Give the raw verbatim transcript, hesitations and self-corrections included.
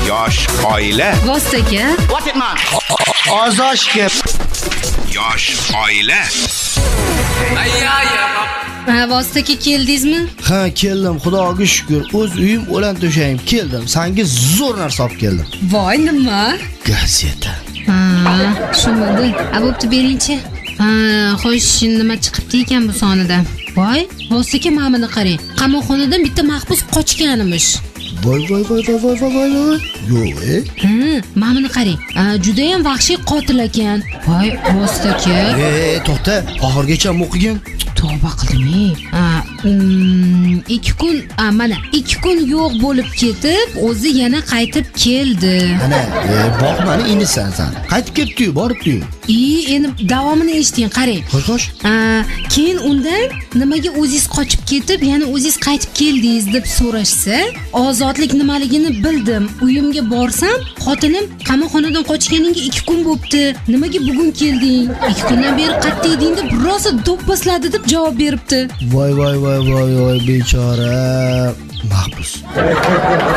Yosh oila. Vostaka. What it man? Ozoshga. Yosh oila. Ha, Vostaka keldingizmi? Ha, keldim, xudoga shukr. O'z uyim o'lan to'shayim keldim. Senga zo'r narsa olib keldim. Voy, nima? Gazeta. Ha, tushunmadi. A, bo'pti, beringchi. Ha, xo'sh, nima chiqibdi ekan bu sonida? Voy, Vostaka mana buni qarang. Qamoqxonadan bitta mahbus qochganimish. Voy voy voy voy voy voy voy. Yo'q, eh? Ha, mana buni qarang. Juda ham vahshiy qotil ekan. Voy, Vostaka. Eh, to'xta, oxirgacha o'qigan. Tavba qildim. Ha, ikki kun, mana ikki kun yo'q bo'lib ketib, o'zi yana qaytib keldi. Ana, boq meni inisan sen. Qaytib ketdi-yu, boribdi-yu. I, endi davomini eshiting, qarang. Xo'sh, xo'sh. Keyin undan nimaga o'zingiz qochib ketib, yana o'zingiz qaytib keldingiz deb so'rashsa, ozodlik nimaligini bildim. Uyimga borsam, xotinim qamoqxonadan qochganingga ikki kun bo'pti. Nimaga bugun kelding? ikki kundan beri qayerda eding deb rosa do'pposladi deb javob beribdi. Voy voy voy voy voy bechora mahbus.